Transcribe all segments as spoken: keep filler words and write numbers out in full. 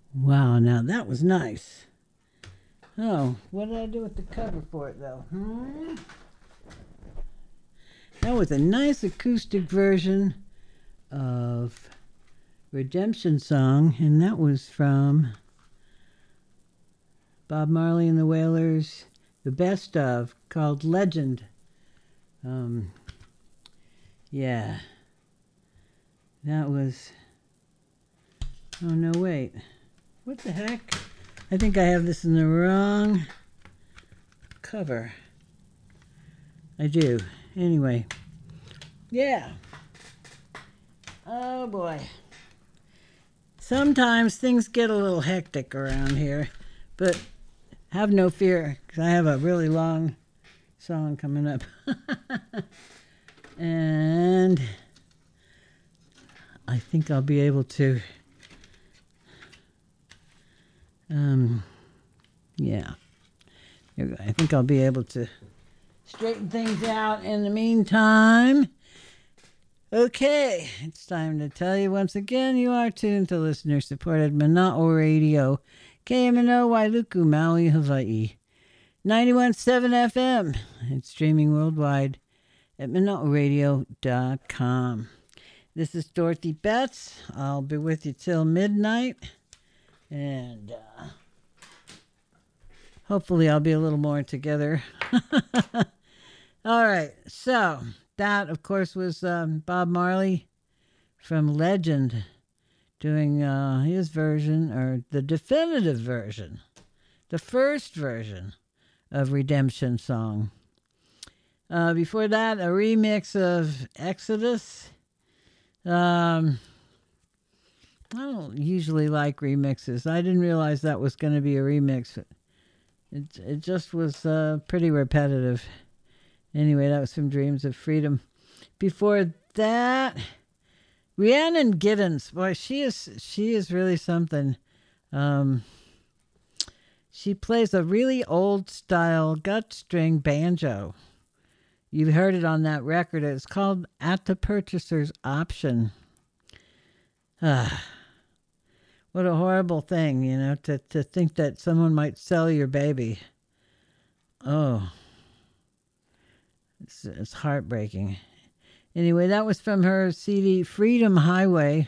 Wow, now that was nice. Oh, what did I do with the cover for it, though? Hmm? That was a nice acoustic version of Redemption Song, and that was from Bob Marley and the Wailers, the best of, called Legend. Um, yeah, that was. Oh, no, wait. What the heck? I think I have this in the wrong cover. I do. Anyway. Yeah. Oh, boy. Sometimes things get a little hectic around here, but have no fear, because I have a really long song coming up. And I think I'll be able to, um, yeah. I think I'll be able to straighten things out in the meantime. Okay, it's time to tell you once again you are tuned to listener-supported Mana'o Radio, K M N O Wailuku, Maui, Hawaii, ninety-one point seven F M. It's streaming worldwide at mana'o radio dot com. This is Dorothy Betts. I'll be with you till midnight, and uh, hopefully I'll be a little more together. All right, so that, of course, was um, Bob Marley from Legend doing uh, his version, or the definitive version, the first version of Redemption Song. Uh, before that, a remix of Exodus. Um, I don't usually like remixes. I didn't realize that was going to be a remix. It, it just was uh, pretty repetitive. Anyway, that was from Dreams of Freedom. Before that, Rhiannon Giddens. Boy, she is she is really something. Um, she plays a really old style gut string banjo. You heard it on that record. It's called At the Purchaser's Option. Ah, what a horrible thing, you know, to, to think that someone might sell your baby. Oh. It's, it's heartbreaking. Anyway, that was from her C D Freedom Highway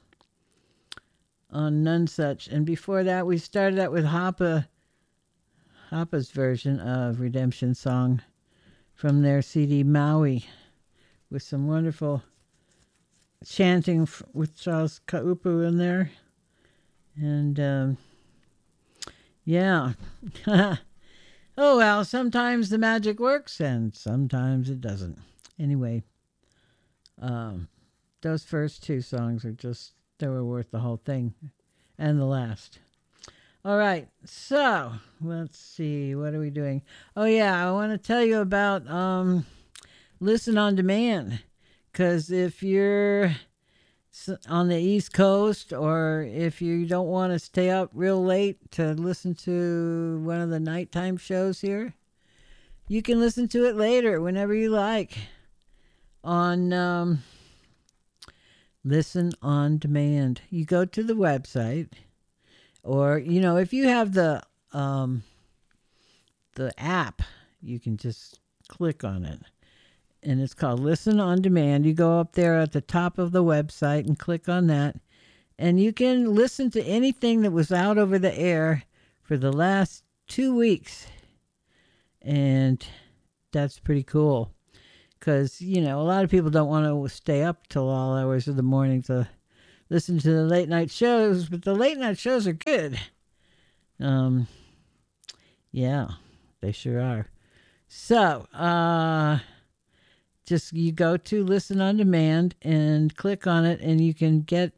on Nonesuch. And before that, we started out with Hapa, Hapa's version of Redemption Song from their C D Maui, with some wonderful chanting with Charles Kaupu in there. And, um, yeah. Oh, well, sometimes the magic works and sometimes it doesn't. Anyway, um, those first two songs are just, they were worth the whole thing. And the last. All right, so let's see. What are we doing? Oh, yeah, I want to tell you about um, Listen on Demand. Because if you're on the East Coast, or if you don't want to stay up real late to listen to one of the nighttime shows here, you can listen to it later whenever you like on um, Listen on Demand. You go to the website, or, you know, if you have the um, the app, you can just click on it. And it's called Listen on Demand. You go up there at the top of the website and click on that. And you can listen to anything that was out over the air for the last two weeks. And that's pretty cool. Because, you know, a lot of people don't want to stay up till all hours of the morning to listen to the late night shows. But the late night shows are good. Um, yeah, they sure are. So, uh... just you go to Listen on Demand and click on it, and you can get,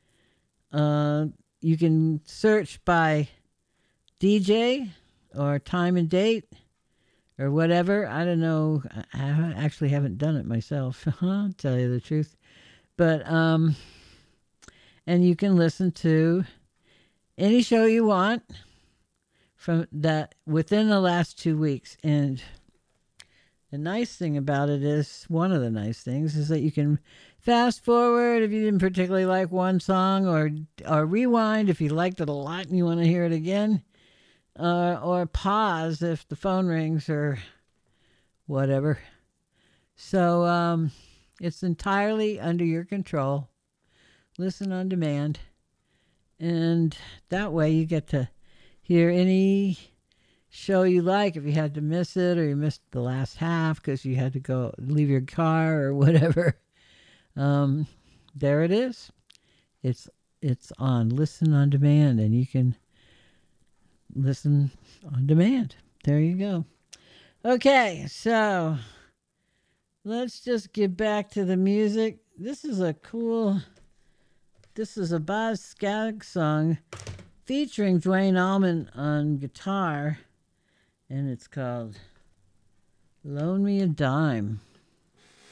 uh, you can search by D J or time and date or whatever. I don't know. I actually haven't done it myself, I'll tell you the truth. But, um, and you can listen to any show you want from that within the last two weeks. And the nice thing about it is, one of the nice things is that you can fast forward if you didn't particularly like one song, or or rewind if you liked it a lot and you want to hear it again, uh, or pause if the phone rings or whatever. So um, it's entirely under your control. Listen on demand, and that way you get to hear any show you like. If you had to miss it, or you missed the last half because you had to go leave your car or whatever, um, there it is. It's it's on Listen on Demand, and you can listen on demand. There you go. Okay, so let's just get back to the music. This is a cool. This is a Boz Scaggs song featuring Duane Allman on guitar, and it's called Loan Me a Dime.